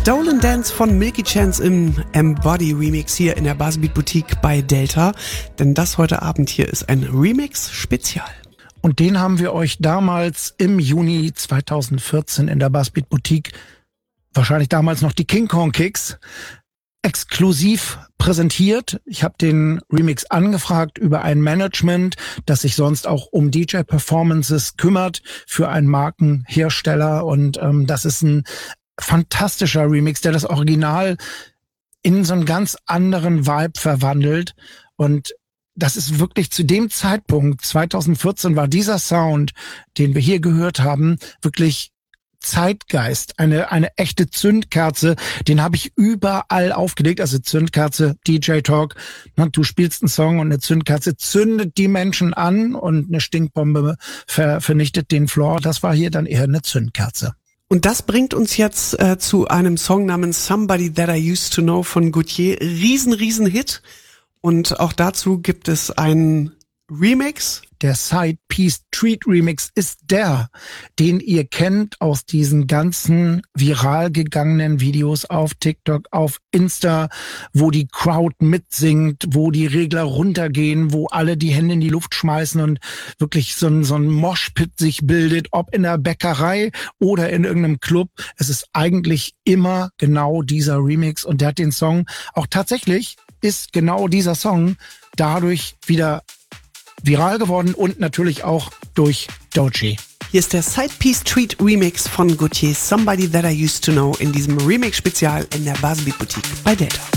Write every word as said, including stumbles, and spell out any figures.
Stolen Dance von Milky Chance im Embody Remix hier in der Buzzbeat Boutique bei Delta. Denn das heute Abend hier ist ein Remix-Spezial. Und den haben wir euch damals im Juni zweitausendvierzehn in der Buzzbeat Boutique, wahrscheinlich damals noch die King Kong Kicks, exklusiv präsentiert. Ich habe den Remix angefragt über ein Management, das sich sonst auch um D J-Performances kümmert für einen Markenhersteller. Und ähm, das ist ein fantastischer Remix, der das Original in so einen ganz anderen Vibe verwandelt. Und das ist wirklich zu dem Zeitpunkt, zweitausendvierzehn, war dieser Sound, den wir hier gehört haben, wirklich Zeitgeist, eine eine echte Zündkerze. Den habe ich überall aufgelegt. Also Zündkerze, D J Talk. Du spielst einen Song und eine Zündkerze zündet die Menschen an und eine Stinkbombe ver, vernichtet den Floor. Das war hier dann eher eine Zündkerze. Und das bringt uns jetzt äh, zu einem Song namens Somebody That I Used to Know von Gotye. Riesen, riesen Hit. Und auch dazu gibt es einen Remix. Der Side Piece Treat Remix ist der, den ihr kennt aus diesen ganzen viral gegangenen Videos auf TikTok, auf Insta, wo die Crowd mitsingt, wo die Regler runtergehen, wo alle die Hände in die Luft schmeißen und wirklich so ein, so ein Moshpit sich bildet, ob in der Bäckerei oder in irgendeinem Club. Es ist eigentlich immer genau dieser Remix und der hat den Song auch tatsächlich, ist genau dieser Song dadurch wieder viral geworden und natürlich auch durch Doechii. Hier ist der Side Piece Treat Remix von Gotye, Somebody That I Used to Know, in diesem Remix-Spezial in der Buzzbeat Boutique bei Delta.